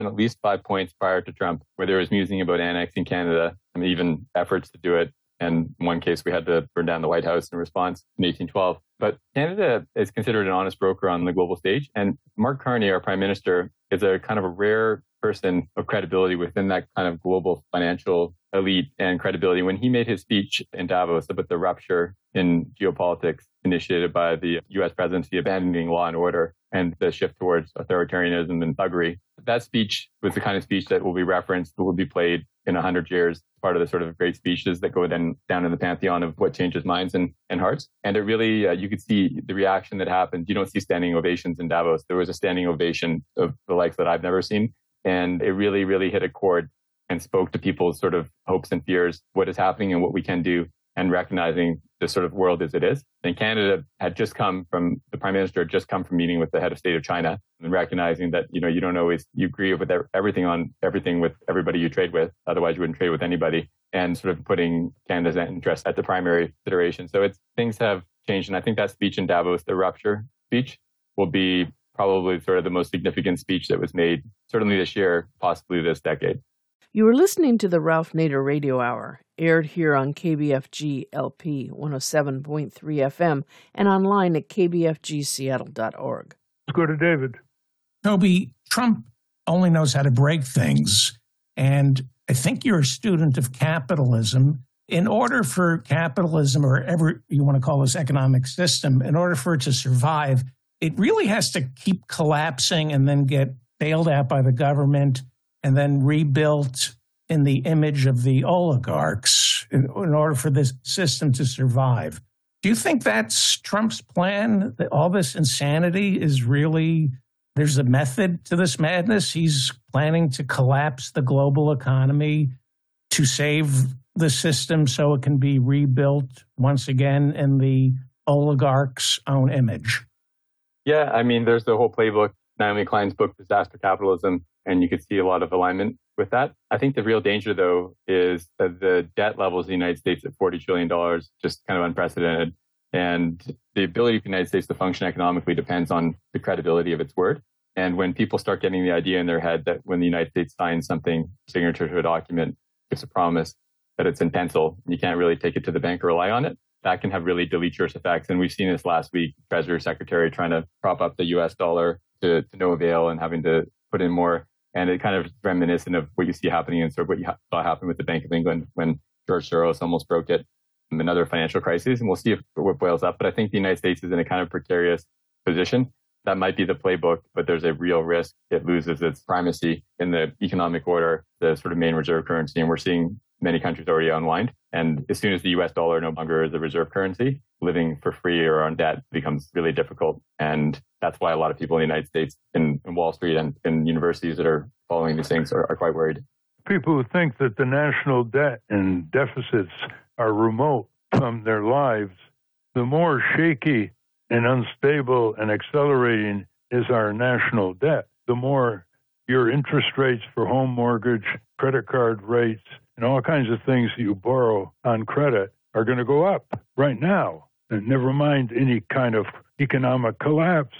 at least 5 points prior to Trump, where there was musing about annexing Canada, and even efforts to do it. And in one case, we had to burn down the White House in response in 1812. But Canada is considered an honest broker on the global stage. And Mark Carney, our prime minister, is a kind of a rare person of credibility within that kind of global financial elite and credibility. When he made his speech in Davos about the rupture in geopolitics initiated by the US presidency abandoning law and order and the shift towards authoritarianism and thuggery, that speech was the kind of speech that will be referenced, that will be played in 100 years, part of the sort of great speeches that go then down in the pantheon of what changes minds and hearts. And it really, you could see the reaction that happened. You don't see standing ovations in Davos. There was a standing ovation of the likes that I've never seen. And it really, really hit a chord and spoke to people's sort of hopes and fears, what is happening and what we can do, and recognizing the sort of world as it is. And Canada had just come from, the prime minister had just come from meeting with the head of state of China and recognizing that, you don't always, you agree with everything with everybody you trade with. Otherwise you wouldn't trade with anybody, and sort of putting Canada's interest at the primary consideration. So things have changed. And I think that speech in Davos, the rupture speech, will be probably sort of the most significant speech that was made, certainly this year, possibly this decade. You were listening to the Ralph Nader Radio Hour, aired here on KBFG LP 107.3 FM and online at kbfgseattle.org. Let's go to David. Toby, Trump only knows how to break things. And I think you're a student of capitalism. In order for capitalism, or whatever you want to call this economic system, in order for it to survive, it really has to keep collapsing and then get bailed out by the government and then rebuilt in the image of the oligarchs in order for this system to survive. Do you think that's Trump's plan? That all this insanity is really, there's a method to this madness? He's planning to collapse the global economy to save the system so it can be rebuilt once again in the oligarch's own image. Yeah, I mean, there's the whole playbook, Naomi Klein's book, Disaster Capitalism, and you could see a lot of alignment with that. I think the real danger, though, is that the debt levels of the United States at $40 trillion, just kind of unprecedented. And the ability of the United States to function economically depends on the credibility of its word. And when people start getting the idea in their head that when the United States signs something, signature to a document, gives a promise that it's in pencil, you can't really take it to the bank or rely on it, that can have really deleterious effects. And we've seen this last week, Treasury Secretary trying to prop up the US dollar to no avail and having to put in more. And it kind of is reminiscent of what you see happening and sort of what you saw happen with the Bank of England when George Soros almost broke it, another financial crisis. And we'll see what boils up. But I think the United States is in a kind of precarious position. That might be the playbook, but there's a real risk it loses its primacy in the economic order, the sort of main reserve currency. And we're seeing many countries already unwind. And as soon as the US dollar no longer is a reserve currency, living for free or on debt becomes really difficult. And that's why a lot of people in the United States, in Wall Street and in universities that are following these things are quite worried. People who think that the national debt and deficits are remote from their lives, the more shaky and unstable and accelerating is our national debt, the more your interest rates for home mortgage, credit card rates, and all kinds of things that you borrow on credit are going to go up right now. And never mind any kind of economic collapse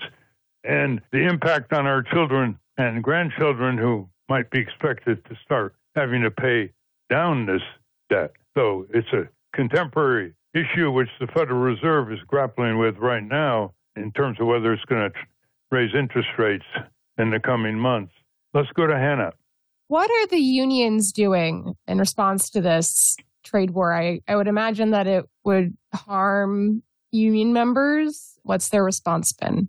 and the impact on our children and grandchildren who might be expected to start having to pay down this debt. So it's a contemporary issue which the Federal Reserve is grappling with right now in terms of whether it's going to raise interest rates in the coming months. Let's go to Hannah. What are the unions doing in response to this trade war? I would imagine that it would harm union members. What's their response been?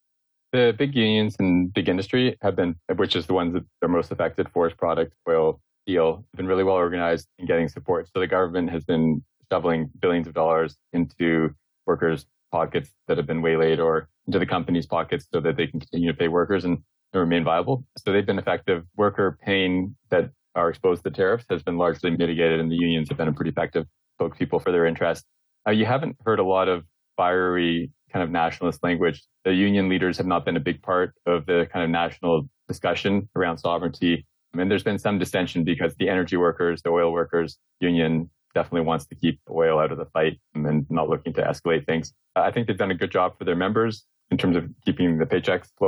The big unions and big industry have been, which is the ones that are most affected, forest products, oil, steel, have been really well organized in getting support. So the government has been shoveling billions of dollars into workers' pockets that have been waylaid or into the company's pockets so that they can continue to pay workers and remain viable. So they've been effective. Worker pain that are exposed to tariffs has been largely mitigated, and the unions have been a pretty effective spokespeople for their interests. You haven't heard a lot of fiery kind of nationalist language. The union leaders have not been a big part of the kind of national discussion around sovereignty. I mean, there's been some dissension because the energy workers, the oil workers union definitely wants to keep oil out of the fight and not looking to escalate things. I think they've done a good job for their members in terms of keeping the paychecks flowing.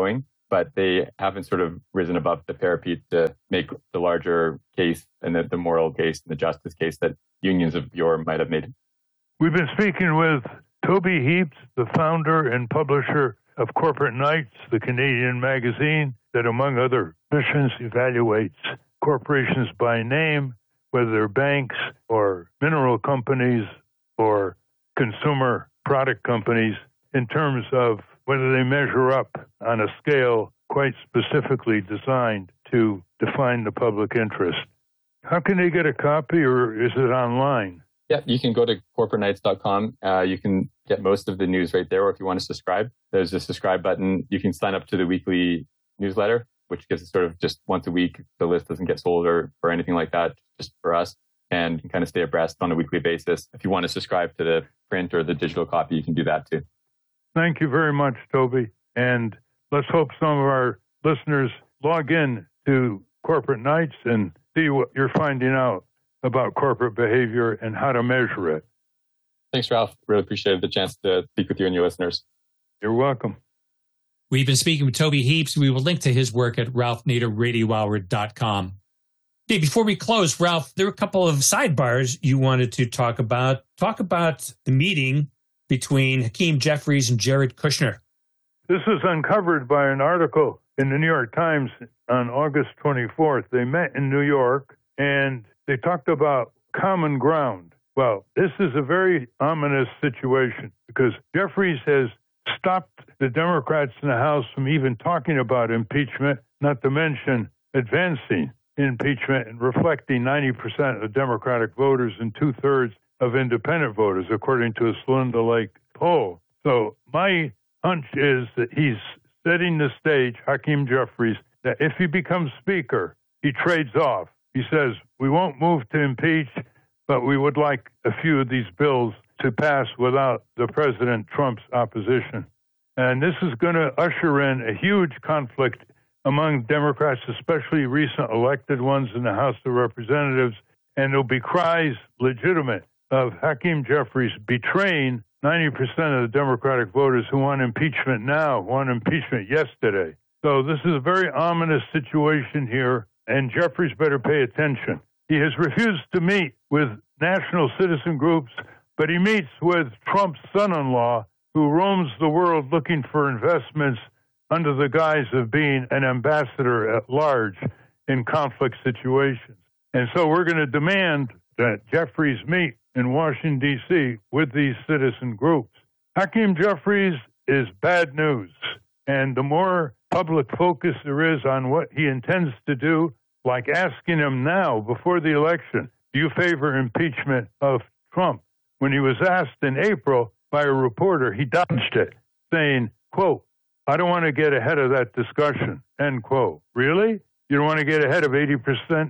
but they haven't sort of risen above the parapet to make the larger case and the moral case and the justice case that unions of yore might have made. We've been speaking with Toby Heaps, the founder and publisher of Corporate Knights, the Canadian magazine that, among other missions, evaluates corporations by name, whether they're banks or mineral companies or consumer product companies, in terms of whether they measure up on a scale quite specifically designed to define the public interest. How can they get a copy, or is it online? Yeah, you can go to corporateknights.com. You can get most of the news right there, or if you want to subscribe, there's a subscribe button. You can sign up to the weekly newsletter, which gives us sort of just once a week. The list doesn't get sold or anything like that, just for us. And you can kind of stay abreast on a weekly basis. If you want to subscribe to the print or the digital copy, you can do that too. Thank you very much, Toby. And let's hope some of our listeners log in to Corporate Knights and see what you're finding out about corporate behavior and how to measure it. Thanks, Ralph. Really appreciated the chance to speak with you and your listeners. You're welcome. We've been speaking with Toby Heaps. We will link to his work at ralphnaderradiohour.com. Hey, before we close, Ralph, there were a couple of sidebars you wanted to talk about. Talk about the meeting between Hakeem Jeffries and Jared Kushner. This was uncovered by an article in the New York Times on August 24th. They met in New York and they talked about common ground. Well, this is a very ominous situation because Jeffries has stopped the Democrats in the House from even talking about impeachment, not to mention advancing impeachment and reflecting 90% of Democratic voters and 2/3 of independent voters, according to a Celinda Lake poll. So my hunch is that he's setting the stage, Hakeem Jeffries, that if he becomes Speaker, he trades off. He says, we won't move to impeach, but we would like a few of these bills to pass without the President Trump's opposition. And this is going to usher in a huge conflict among Democrats, especially recent elected ones in the House of Representatives. And there'll be cries, legitimate, of Hakeem Jeffries betraying 90% of the Democratic voters who want impeachment now, want impeachment yesterday. So this is a very ominous situation here, and Jeffries better pay attention. He has refused to meet with national citizen groups, but he meets with Trump's son-in-law, who roams the world looking for investments under the guise of being an ambassador at large in conflict situations. And so we're going to demand that Jeffries meet in Washington, D.C. with these citizen groups. Hakeem Jeffries is bad news, and the more public focus there is on what he intends to do, like asking him now, before the election, do you favor impeachment of Trump? When he was asked in April by a reporter, he dodged it, saying, quote, I don't want to get ahead of that discussion, end quote. Really? You don't want to get ahead of 80%,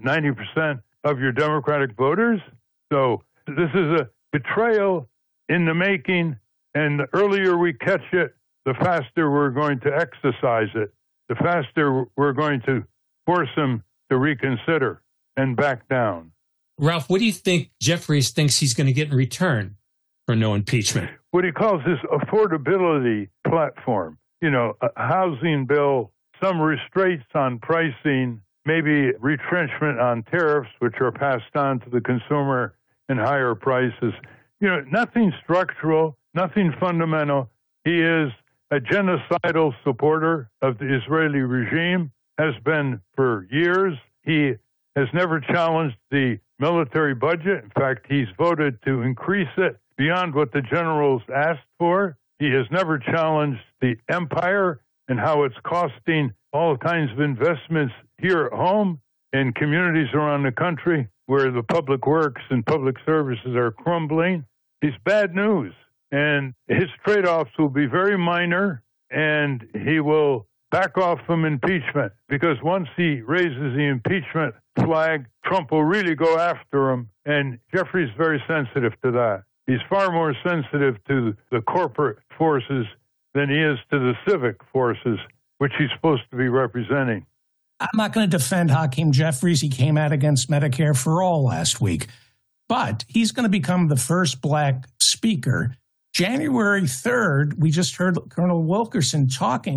90% of your Democratic voters? So this is a betrayal in the making, and the earlier we catch it, the faster we're going to exercise it, the faster we're going to force him to reconsider and back down. Ralph, what do you think Jeffries thinks he's going to get in return for no impeachment? What he calls his affordability platform. You know, a housing bill, some restraints on pricing, maybe retrenchment on tariffs, which are passed on to the consumer in higher prices. You know, nothing structural, nothing fundamental. He is a genocidal supporter of the Israeli regime, has been for years. He has never challenged the military budget. In fact, he's voted to increase it beyond what the generals asked for. He has never challenged the empire and how it's costing all kinds of investments here at home in communities around the country where the public works and public services are crumbling. He's bad news. And his trade-offs will be very minor, and he will back off from impeachment, because once he raises the impeachment flag, Trump will really go after him, and Jeffrey's very sensitive to that. He's far more sensitive to the corporate forces than he is to the civic forces, which he's supposed to be representing. I'm not going to defend Hakeem Jeffries. He came out against Medicare for All last week, but he's going to become the first black speaker. January 3rd, we just heard Colonel Wilkerson talking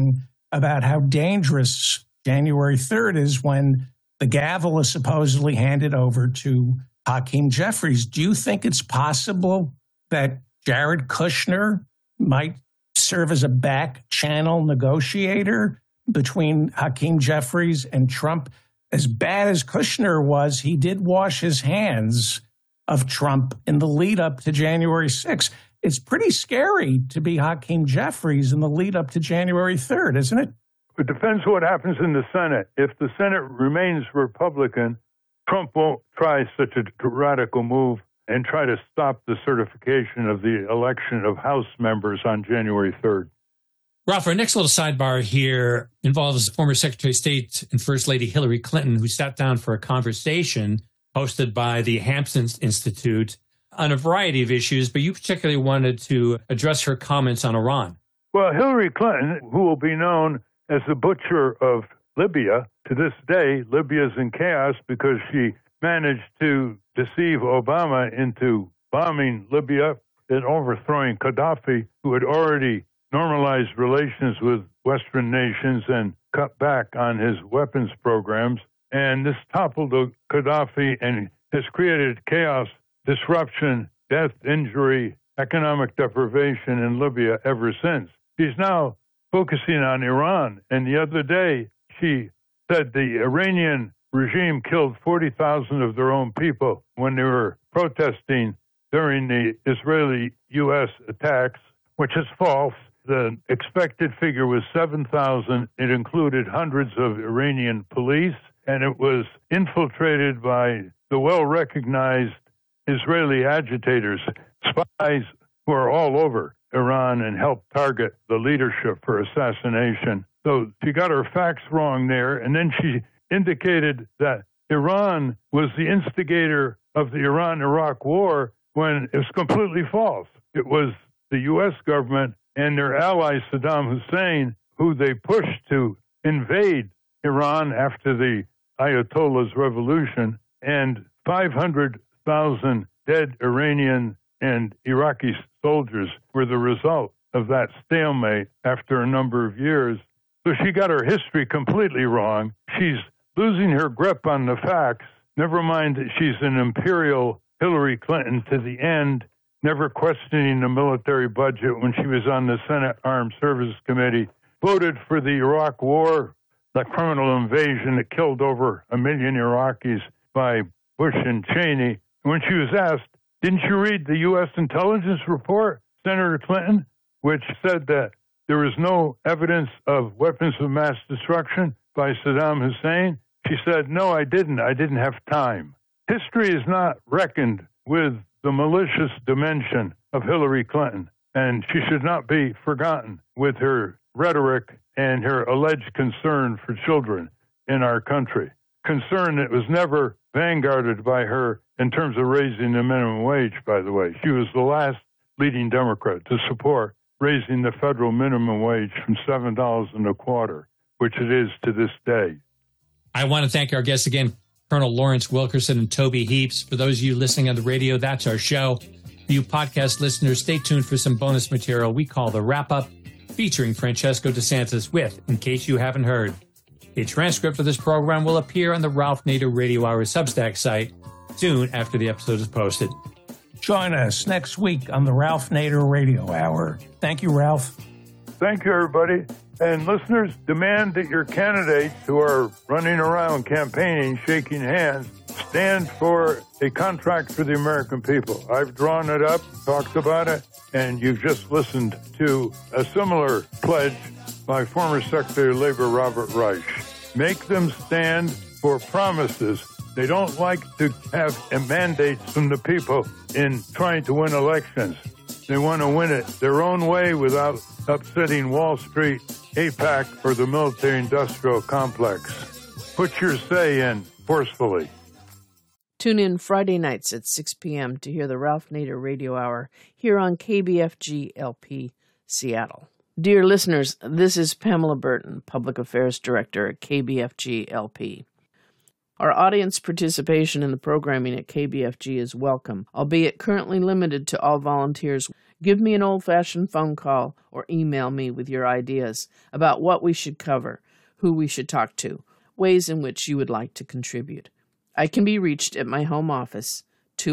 about how dangerous January 3rd is when the gavel is supposedly handed over to Hakeem Jeffries. Do you think it's possible that Jared Kushner might serve as a back channel negotiator between Hakeem Jeffries and Trump? As bad as Kushner was, he did wash his hands of Trump in the lead up to January 6th. It's pretty scary to be Hakeem Jeffries in the lead up to January 3rd, isn't it? It depends what happens in the Senate. If the Senate remains Republican, Trump won't try such a radical move and try to stop the certification of the election of House members on January 3rd. Ralph, our next little sidebar here involves former Secretary of State and First Lady Hillary Clinton, who sat down for a conversation hosted by the Hampton Institute on a variety of issues, but you particularly wanted to address her comments on Iran. Well, Hillary Clinton, who will be known as the butcher of Libya, to this day, Libya is in chaos because she managed to deceive Obama into bombing Libya and overthrowing Gaddafi, who had already normalized relations with Western nations and cut back on his weapons programs. And this toppled Gaddafi and has created chaos, disruption, death, injury, economic deprivation in Libya ever since. She's now focusing on Iran. And the other day, she said the Iranian regime killed 40,000 of their own people when they were protesting during the Israeli-U.S. attacks, which is false. The expected figure was 7,000. It included hundreds of Iranian police, and it was infiltrated by the well-recognized Israeli agitators, spies who are all over Iran and helped target the leadership for assassination. So she got her facts wrong there, and then she indicated that Iran was the instigator of the Iran-Iraq war when it was completely false. It was the U.S. government and their ally Saddam Hussein who they pushed to invade Iran after the Ayatollah's revolution, and 500,000 dead Iranian and Iraqi soldiers were the result of that stalemate after a number of years. So she got her history completely wrong. She's losing her grip on the facts. Never mind that she's an imperial Hillary Clinton to the end, never questioning the military budget when she was on the Senate Armed Services Committee, voted for the Iraq War, the criminal invasion that killed over 1 million Iraqis by Bush and Cheney. When she was asked, didn't you read the U.S. intelligence report, Senator Clinton, which said that there was no evidence of weapons of mass destruction by Saddam Hussein? She said, no, I didn't. I didn't have time. History is not reckoned with the malicious dimension of Hillary Clinton, and she should not be forgotten with her rhetoric and her alleged concern for children in our country. Concern that was never vanguarded by her in terms of raising the minimum wage, by the way. She was the last leading Democrat to support raising the federal minimum wage from $7.25, which it is to this day. I want to thank our guests again, Colonel Lawrence Wilkerson and Toby Heaps. For those of you listening on the radio, that's our show. For you podcast listeners, stay tuned for some bonus material we call The Wrap-Up, featuring Francesco DeSantis with, in case you haven't heard. A transcript of this program will appear on the Ralph Nader Radio Hour Substack site soon after the episode is posted. Join us next week on the Ralph Nader Radio Hour. Thank you, Ralph. Thank you, everybody. And listeners, demand that your candidates who are running around campaigning, shaking hands, stand for a contract for the American people. I've drawn it up, talked about it, and you've just listened to a similar pledge by former Secretary of Labor Robert Reich. Make them stand for promises. They don't like to have mandates from the people in trying to win elections. They want to win it their own way without upsetting Wall Street, AIPAC, or the military-industrial complex. Put your say in forcefully. Tune in Friday nights at 6 p.m. to hear the Ralph Nader Radio Hour here on KBFG LP Seattle. Dear listeners, this is Pamela Burton, Public Affairs Director at KBFG LP. Our audience participation in the programming at KBFG is welcome, albeit currently limited to all volunteers. Give me an old-fashioned phone call or email me with your ideas about what we should cover, who we should talk to, ways in which you would like to contribute. I can be reached at my home office,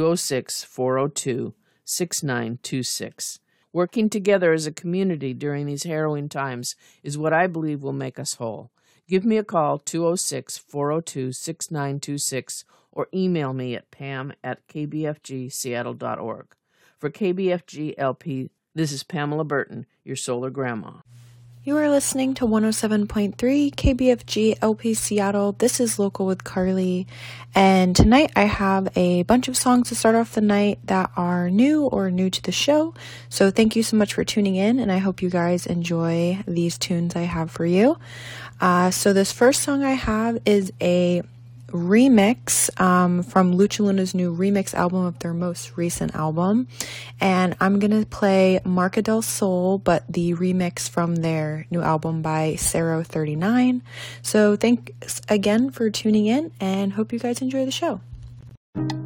206-402-6926. Working together as a community during these harrowing times is what I believe will make us whole. Give me a call, 206-402-6926, or email me at pam@kbfgseattle.org. For KBFG LP, this is Pamela Burton, your solar grandma. You are listening to 107.3 KBFG LP Seattle. This is Local with Carly. And tonight I have a bunch of songs to start off the night that are new or new to the show. So thank you so much for tuning in, and I hope you guys enjoy these tunes I have for you. So this first song I have is a remix from Lucha Luna's new remix album of their most recent album, and I'm gonna play Marca del Sol, but the remix from their new album by Cero39. So thanks again for tuning in, and hope you guys enjoy the show.